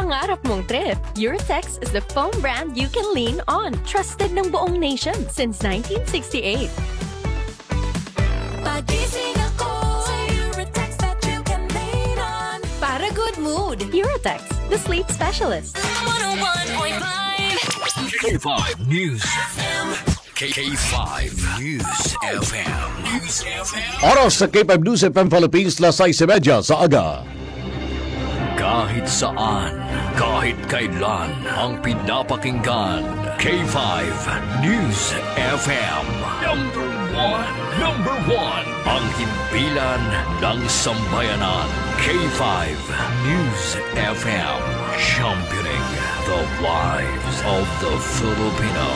pangarap mong trip, Eurotex is the foam brand you can lean on. Trusted ng buong nation since 1968. Pagising ako sa Eurotex that you can lean on. Para good mood. Eurotex, the sleep specialist. 101.5 K5 News FM. K5 News FM. News FM. Oras sa K5 News FM Philippines, 6:30 sa aga. Kahit saan, kahit kailan, ang pinapakinggan. K5 News FM. Number one. Ang himpilan ng sambayanan. K5 News FM. Championing the lives of the Filipino.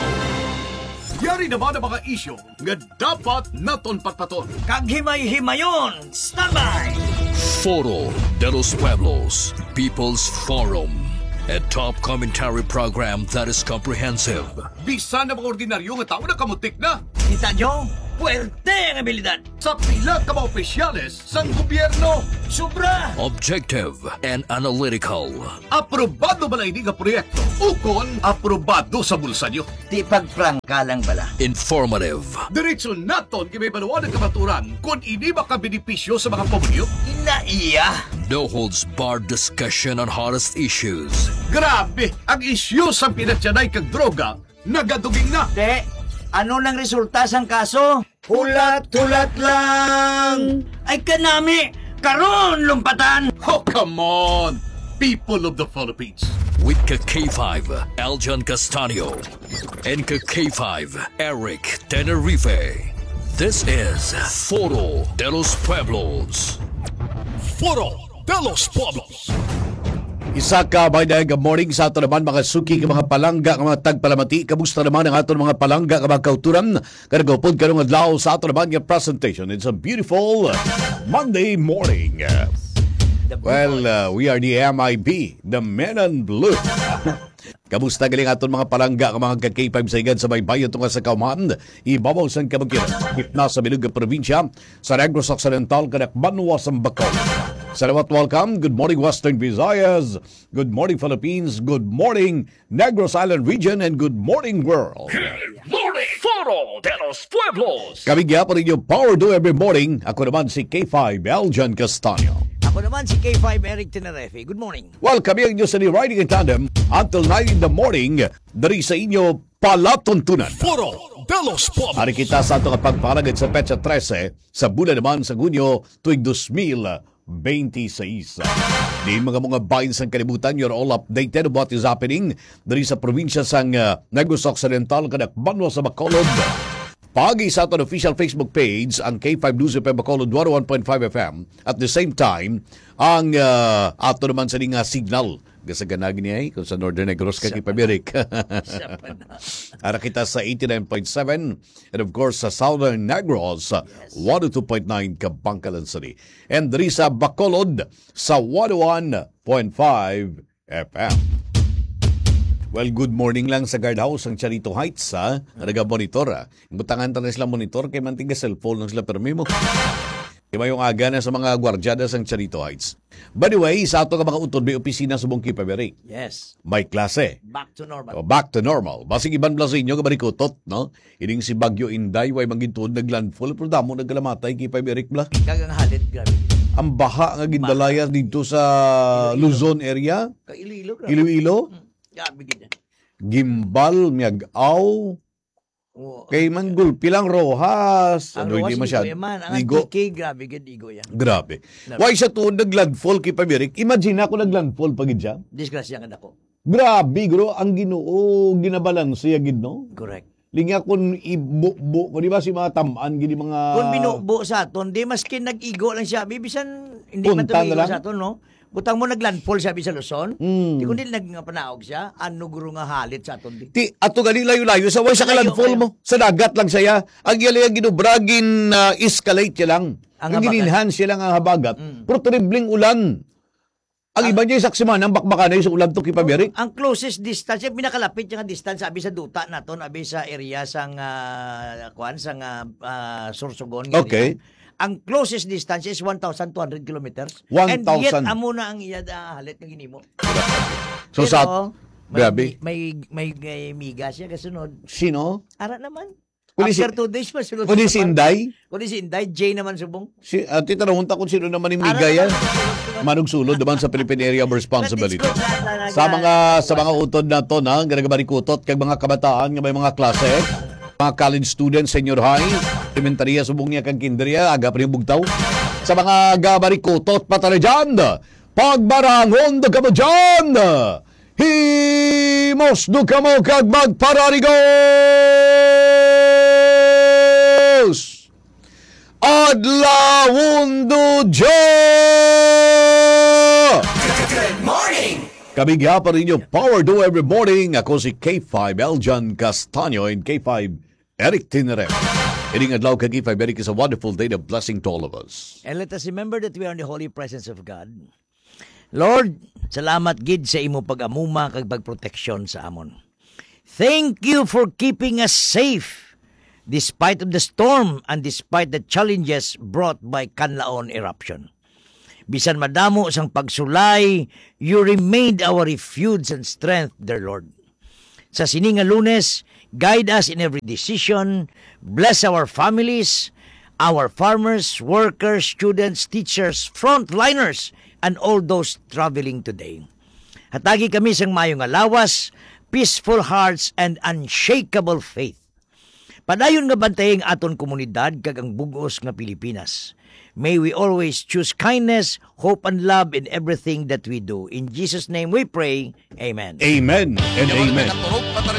Yari naman ang mga isyo nga dapat naton patpaton. Kag himay-himayon, standby! Foro de los Pueblos, People's Forum, a top commentary program that is comprehensive. Bisa na mga ordinaryo nga tao na kamutik na. Kita nyo? Puwerte ang abilidad! Sa pila ka mga opisyales sang gobyerno. Sobra! Objective and analytical. Aprobado ba na ini nga proyekto? Ukon, aprobado sa bulsa nyo. Di pagprangka lang bala. Informative. Diretso naton kay baluan ng kamaturan kung ini makabenepisyo sa mga pamilyo. Inaiya! No holds barred discussion on hottest issues. Grabe, ang isyu sa pinatyanay kag droga, nagaduging na. Te, ano nang resulta sang kaso? Hulat-hulat lang! Ay kanami! Karon lumpatan! Oh, come on! People of the Philippines. With K5, Aljan Castanio. And K5, Eric Tenerife. This is Foro de los Pueblos. Foro de los Pueblos. Isa ka by the good morning sa ato naman mga suki ka mga palangga ka mga tagpalamati. Kamusta naman ang ato mga palangga ka mga kauturan? Karagopod karong adlaw sa ato naman yung presentation. It's a beautiful Monday morning. Well, we are the MIB, the Men in Blue. Kamusta galing aton mga palangga ka mga K5 sa igad sa may bayan tunga sa Kauman? Ibabaw sang kabagyan. Gitna sa Binuga Provincia, sa Negros Occidental, kanak Banwa sa Bacol. Salamat, welcome. Good morning, Western Visayas. Good morning, Philippines. Good morning, Negros Island Region. And good morning, world. Good morning, Foro de los Pueblos. Kami gyapon ninyo Power Do every morning. Ako naman si K5 Aljan Castanio. Ako naman si K5 Eric Tenerife. Good morning. Well, kami ang inyo sa Riding in Tandem until 9 in the morning. Dari sa inyo palatuntunan. Foro de los Pueblos. Hari kita sa itong pagparagad sa Petsa 13 sa bulan naman sa Gunyo tuwing 2026. Di mga bayan sa kalibutan, you're all updated on what is happening dari sa probinsya sang Negros Occidental, kanak Banwa sa Bacolod. Pagi sa aton official Facebook page, ang K5 News FM Bacolod 101.5 FM. At the same time, ang ato naman sa nga signal. Gasaganagin niya kung sa Northern Negros kay Pabirik. Ara kita sa 89.7 and of course sa Southern Negros 102.9 Kabangkalan City. And diri sa Bacolod sa 101.5 FM. Well, good morning lang sa guardhouse ang Charito Heights, ha? Naga-monitor, ha? Butangan tayo sila monitor kay mantiga cellphone lang sila permimo. Iba yung aga na sa mga gwardyada sa Charito Heights. By the way, sa ato ka mga utod, may opisina sa Bungki Paberi. Yes. May klase. Back to normal. Back to normal. Basig iban pala sa inyo, kabarikutot, no? Ining si Bagyo Inday, way mangintod, naglandfall, pero damo nagkalamatay kay Paberi bla. Kagang halit, grabe. Ang baha nga gindalaya dito sa Luzon area. Ka-Iloilo, grabe. Iloilo. Grabe gina. Gimbal, Miag-aw. Kay Manggul, pilang Rojas. Ang Ano, Rojas, hindi masyado. Igo yaman. Ang Igo. TK, grabe gid Igo yan. Grabe. Why siya to naglandfall kay Pabirik? Imagine ako naglandfall pagid siya. Disgrasya nga ako. Grabe, gro. Ang Ginoo, ginabalanse agid, no? Correct. Linga kun ibubo, di ba si mga tamaan, gini mga... Kung binubo sa aton, di maskin nag-igo lang siya. Bibisan, hindi man Punta na tumigo lang? sa aton, no? Butang mo naglandfall sabi sa Luzon. Mm. Di kundi nagpanaog siya, ano guro nga halit sa aton di. Ti, ato gali layo-layo, sa way sa kalandfall mo. Sa dagat lang saya. Ang yali ang ginubragin escalate siya lang. Ang Ang gininhan siya lang ang habagat. Pero tripling ulan. Ang iba niya saksiman, ang bakbakanay sa ulan to kipabirik. Ang closest distance, yung pinakalapit yung distance, sabi sa duta naton, sabi sa area sang, sang Sursogon. Okay. ang closest distance is 1,200 kilometers. 1,000. And yet, amo na ang iya halit ng ginimo. So Pero, sa grabe. may miga siya kasunod. Sino? Ara naman. Kundi si- After 2 days pa sunod. Kundi si Inday? Kundi si Inday, Jay naman subong. Titanong ta kung sino naman yung migaya. Manong sulod naman sa Philippine Area of Responsibility. Sa mga utod na to na ganagarikutot kag mga kabataan nga may mga klase, mga college students, senior high, elementary subong niya kag kinderya, aga pa rin bugtaw. Sa mga gabarikutot patala dyan, pagbarangon do ka mo dyan, himos do ka mo kag magpararigos! Adlawon do Diyo! Kami pa rin yung Power Do every morning. Ako si K5 Eljan Castaño and K5 Eric Tinarem. Ining adlaw kag K5 Eric is a wonderful day of blessing to all of us. And let us remember that we are in the holy presence of God. Lord, salamat gid sa imo pag-amuma kag pagproteksyon sa amon. Thank you for keeping us safe despite of the storm and despite the challenges brought by Canlaon eruption. Bisan madamo sang pagsulay, you remained our refuge and strength, dear Lord. Sa sini nga Lunes, guide us in every decision, bless our families, our farmers, workers, students, teachers, frontliners, and all those traveling today. Hatagi kami sang mayong alawas, peaceful hearts, and unshakable faith. Padayon nga bantayeng aton komunidad kag ang bugos nga Pilipinas. May we always choose kindness, hope, and love in everything that we do. In Jesus' name we pray. Amen. Amen and amen. Turog